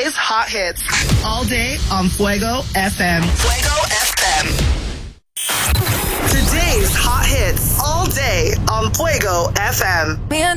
Today's hot hits. All day on Fuego FM. Fuego FM. Today's hot hits. All day on Fuego FM. Man,